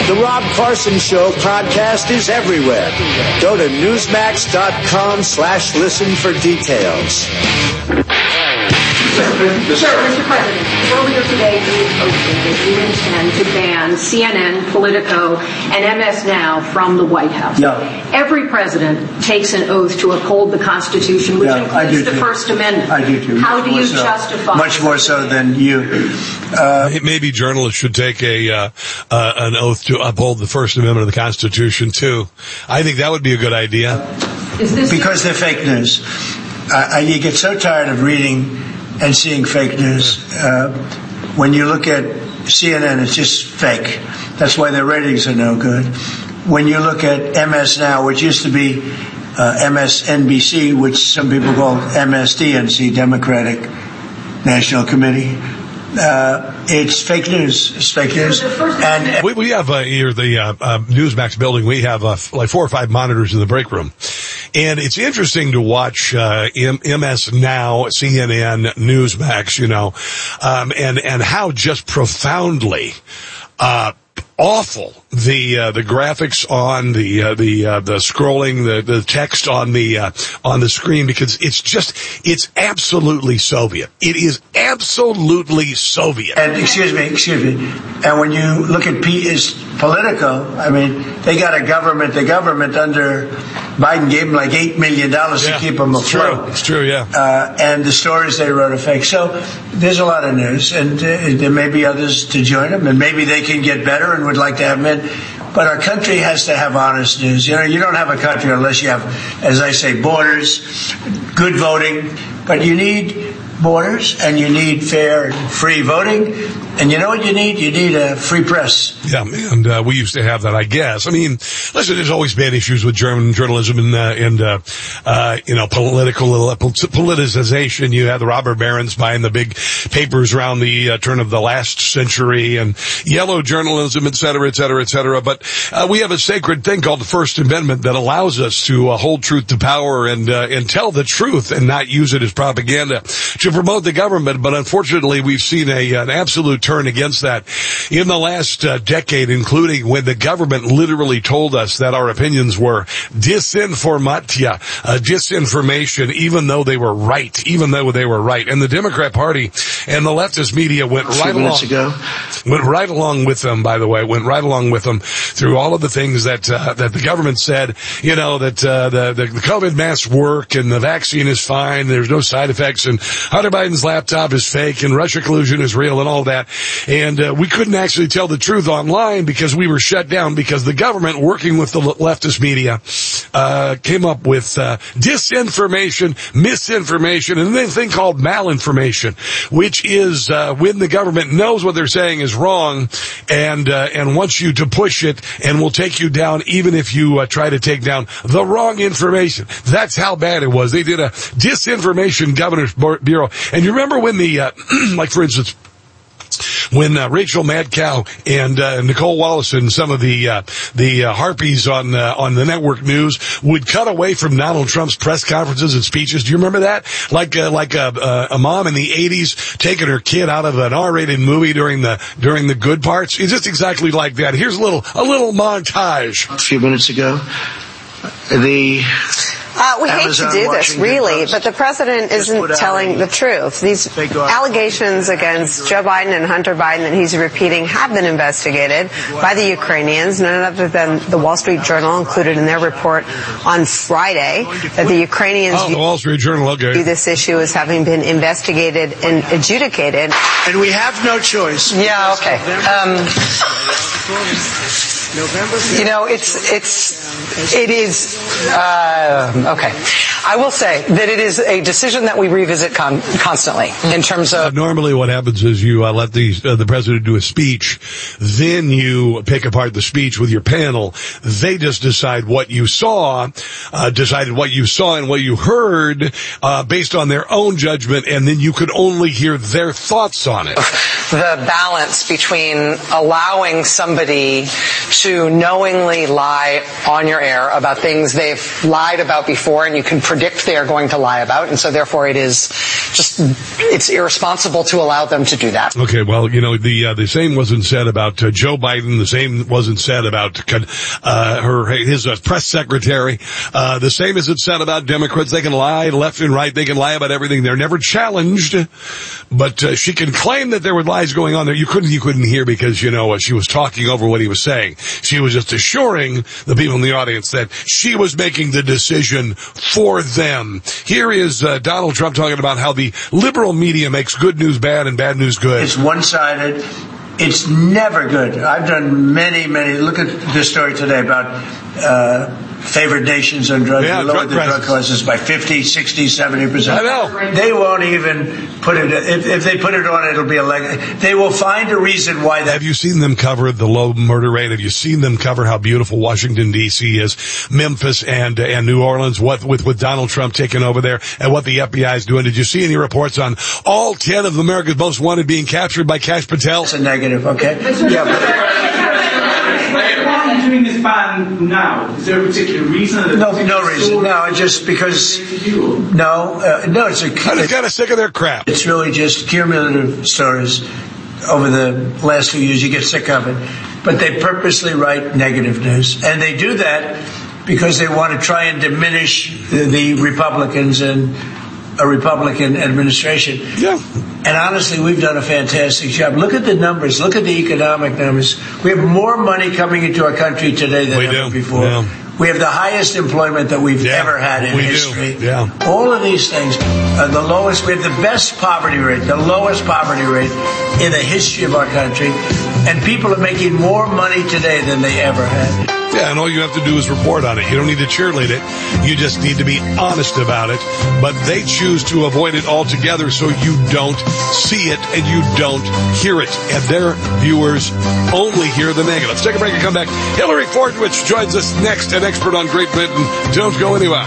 The Rob Carson Show podcast is everywhere. Go to Newsmax.com/listen for details. Mr. President, earlier today you posted that you intend to ban CNN, Politico, and MS Now from the White House. Yeah. Every president takes an oath to uphold the Constitution, which includes the First Amendment. I do too. How do you justify? Much more so than you. Maybe journalists should take an oath to uphold the First Amendment of the Constitution too. I think that would be a good idea. Because they're fake news. You get so tired of reading and seeing fake news. When you look at CNN, it's just fake. That's why their ratings are no good. When you look at MS Now, which used to be MSNBC, which some people call MSDNC, Democratic National Committee, it's fake news. It's fake news. And we have here the Newsmax building. We have like 4 or 5 monitors in the break room. And it's interesting to watch MS Now, CNN, Newsmax, and how just profoundly awful the graphics on the scrolling, the text on the screen, because it's absolutely Soviet. It is absolutely Soviet. And excuse me. And when you look at Politico, I mean, they got the government under Biden gave them like $8 million to keep them afloat. It's true, yeah. And the stories they wrote are fake. So there's a lot of news, and there may be others to join them, and maybe they can get better and would like to have them in. But our country has to have honest news. You don't have a country unless you have, as I say, borders, good voting. But you need borders, and you need fair and free voting. And you know what you need? You need a free press. Yeah, and we used to have that, I guess. I mean, listen, there's always been issues with German journalism and political politicization. You had the robber barons buying the big papers around the turn of the last century, and yellow journalism, et cetera, et cetera, et cetera. But we have a sacred thing called the First Amendment that allows us to hold truth to power and tell the truth and not use it as propaganda to promote the government. But unfortunately, we've seen an absolute turn against that in the last decade, including when the government literally told us that our opinions were disinformation, even though they were right. And the Democrat Party and the leftist media went right along with them, by the way, through all of the things that the government said, that the COVID masks work and the vaccine is fine, there's no side effects, and Hunter Biden's laptop is fake and Russia collusion is real and all that. And we couldn't actually tell the truth online because we were shut down because the government, working with the leftist media, came up with disinformation, misinformation, and then a thing called malinformation, which is when the government knows what they're saying is wrong and wants you to push it and will take you down even if you try to take down the wrong information. That's how bad it was. They did a disinformation governor's bureau. And you remember when like for instance, when Rachel Madcow and Nicole Wallace and some of the harpies on the network news would cut away from Donald Trump's press conferences and speeches. Do you remember that? Like a mom in the 80s taking her kid out of an R-rated movie during the good parts. It's just exactly like that. Here's a little montage. A few minutes ago, we hate to do this, really, but the president isn't telling the truth. These allegations against Joe Biden and Hunter Biden that he's repeating have been investigated by the Ukrainians, none other than the Wall Street Journal included in their report on Friday that the Ukrainians the Wall Street Journal, view this issue as having been investigated and adjudicated. And we have no choice. Yeah, okay. It is okay. I will say that it is a decision that we revisit constantly in terms of. Normally, what happens is you let the president do a speech, then you pick apart the speech with your panel. They just decide what you saw, and what you heard based on their own judgment, and then you could only hear their thoughts on it. The balance between allowing somebody to knowingly lie on your air about things they've lied about before and you can predict they are going to lie about. And so therefore it's irresponsible to allow them to do that. Okay, well, the same wasn't said about Joe Biden. The same wasn't said about his press secretary. The same isn't said about Democrats. They can lie left and right. They can lie about everything. They're never challenged. But she can claim that there were lies going on there. You couldn't hear because, she was talking over what he was saying. She was just assuring the people in the audience that she was making the decision for them. Here is Donald Trump talking about how the liberal media makes good news bad and bad news good. It's one-sided. It's never good. I've done many. Look at this story today about favored nations on drugs. Yeah, we lowered the drug prices by 50, 60, 70%. I know. They won't even put it, if they put it on, it'll be they will find a reason why that. Have you seen them cover the low murder rate? Have you seen them cover how beautiful Washington, D.C. is, Memphis and New Orleans, with Donald Trump taking over there and what the FBI is doing? Did you see any reports on all 10 of America's most wanted being captured by Kash Patel? It's a negative, okay? Why are you doing this ban now? Is there a particular reason? No reason. No, just because. No, it's I'm just kind of sick of their crap. It's really just cumulative stories over the last few years. You get sick of it. But they purposely write negative news. And they do that because they want to try and diminish the Republicans and a Republican administration. Yeah. And honestly, we've done a fantastic job. Look at the numbers. Look at the economic numbers. We have more money coming into our country today than ever before. Yeah. We have the highest employment that we've ever had in history. Yeah. All of these things are the lowest. We have the best poverty rate, the lowest poverty rate in the history of our country. And people are making more money today than they ever had. Yeah, and all you have to do is report on it. You don't need to cheerlead it. You just need to be honest about it. But they choose to avoid it altogether so you don't see it and you don't hear it. And their viewers only hear the negative. Let's take a break and come back. Hillary Fordwich joins us next, an expert on Great Britain. Don't go anywhere.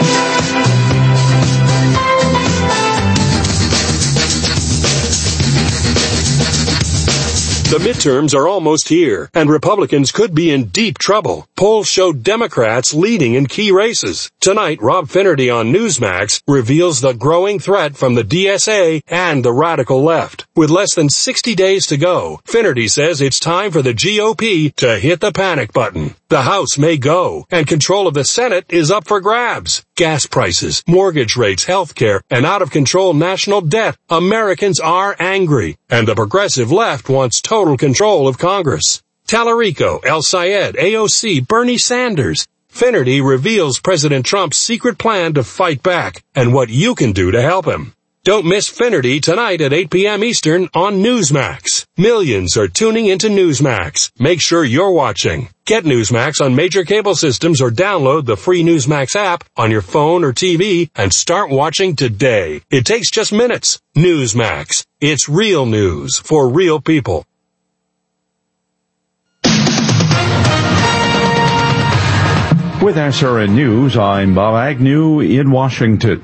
The midterms are almost here, and Republicans could be in deep trouble. Polls show Democrats leading in key races. Tonight, Rob Finnerty on Newsmax reveals the growing threat from the DSA and the radical left. With less than 60 days to go, Finnerty says it's time for the GOP to hit the panic button. The House may go, and control of the Senate is up for grabs. Gas prices, mortgage rates, healthcare, and out-of-control national debt. Americans are angry, and the progressive left wants total control of Congress. Tallarico, El Sayed, AOC, Bernie Sanders. Finnerty reveals President Trump's secret plan to fight back and what you can do to help him. Don't miss Finnerty tonight at 8 p.m. Eastern on Newsmax. Millions are tuning into Newsmax. Make sure you're watching. Get Newsmax on major cable systems or download the free Newsmax app on your phone or TV and start watching today. It takes just minutes. Newsmax. It's real news for real people. With SRN News, I'm Bob Agnew in Washington.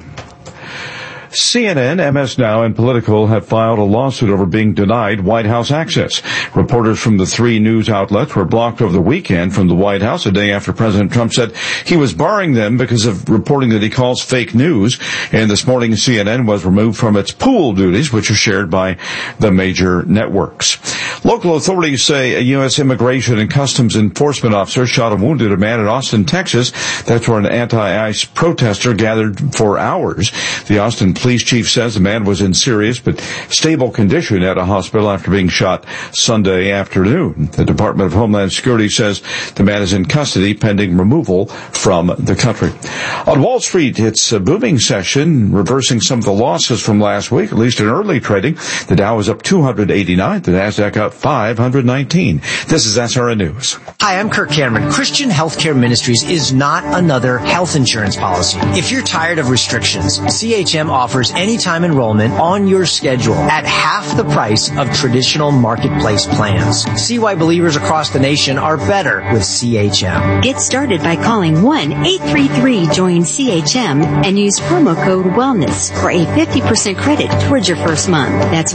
CNN, MS Now, and Politico have filed a lawsuit over being denied White House access. Reporters from the three news outlets were blocked over the weekend from the White House a day after President Trump said he was barring them because of reporting that he calls fake news. And this morning, CNN was removed from its pool duties, which are shared by the major networks. Local authorities say a U.S. Immigration and Customs Enforcement officer shot and wounded a man in Austin, Texas. That's where an anti-ICE protester gathered for hours. The Austin police chief says the man was in serious but stable condition at a hospital after being shot Sunday afternoon. The Department of Homeland Security says the man is in custody pending removal from the country. On Wall Street, it's a booming session, reversing some of the losses from last week, at least in early trading. The Dow is up 289, the Nasdaq up 519. This is SRN News. Hi, I'm Kirk Cameron. Christian Healthcare Ministries is not another health insurance policy. If you're tired of restrictions, CHM offers offers anytime enrollment on your schedule at half the price of traditional marketplace plans. See why believers across the nation are better with CHM. Get started by calling 1-833-JOIN-CHM and use promo code WELLNESS for a 50% credit towards your first month. That's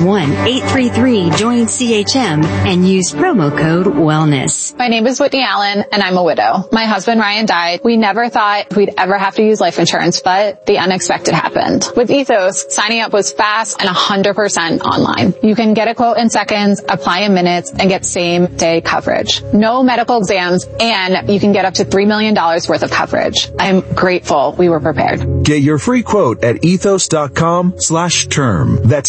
1-833-JOIN-CHM and use promo code WELLNESS. My name is Whitney Allen, and I'm a widow. My husband Ryan died. We never thought we'd ever have to use life insurance, but the unexpected happened. With Ethos, signing up was fast and 100% online. You can get a quote in seconds, apply in minutes, and get same-day coverage. No medical exams, and you can get up to $3 million worth of coverage. I'm grateful we were prepared. Get your free quote at ethos.com/term. That's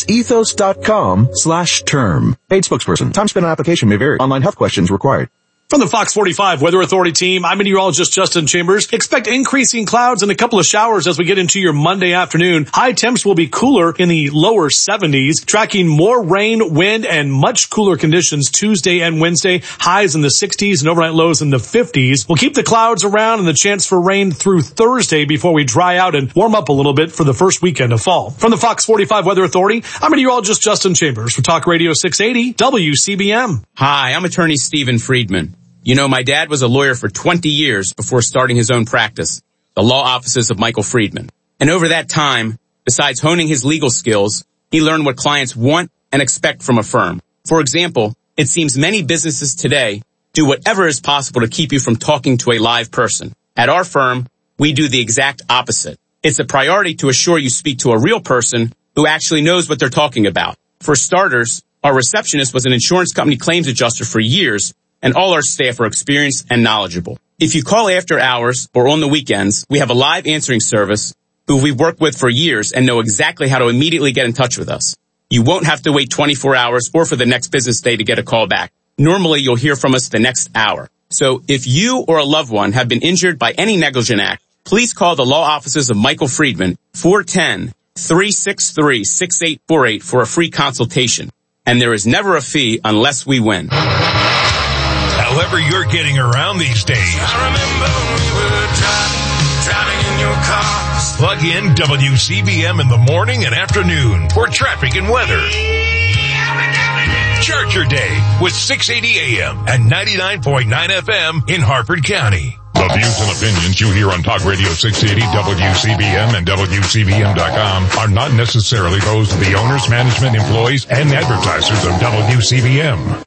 ethos.com/term. Paid spokesperson. Time spent on application may vary. Online health questions required. From the Fox 45 Weather Authority team, I'm meteorologist Justin Chambers. Expect increasing clouds and a couple of showers as we get into your Monday afternoon. High temps will be cooler in the lower 70s, tracking more rain, wind, and much cooler conditions Tuesday and Wednesday. Highs in the 60s and overnight lows in the 50s. We'll keep the clouds around and the chance for rain through Thursday before we dry out and warm up a little bit for the first weekend of fall. From the Fox 45 Weather Authority, I'm meteorologist Justin Chambers for Talk Radio 680 WCBM. Hi, I'm attorney Stephen Friedman. You know, my dad was a lawyer for 20 years before starting his own practice, the law offices of Michael Friedman. And over that time, besides honing his legal skills, he learned what clients want and expect from a firm. For example, it seems many businesses today do whatever is possible to keep you from talking to a live person. At our firm, we do the exact opposite. It's a priority to assure you speak to a real person who actually knows what they're talking about. For starters, our receptionist was an insurance company claims adjuster for years, and all our staff are experienced and knowledgeable. If you call after hours or on the weekends, we have a live answering service who we've worked with for years and know exactly how to immediately get in touch with us. You won't have to wait 24 hours or for the next business day to get a call back. Normally, you'll hear from us the next hour. So if you or a loved one have been injured by any negligent act, please call the law offices of Michael Friedman, 410-363-6848 for a free consultation. And there is never a fee unless we win. However you're getting around these days, I remember we were driving in your car. Plug in WCBM in the morning and afternoon for traffic and weather. Start your day with 680 AM and 99.9 FM in Harford County. The views and opinions you hear on Talk Radio 680, WCBM, and WCBM.com are not necessarily those of the owners, management, employees, and advertisers of WCBM.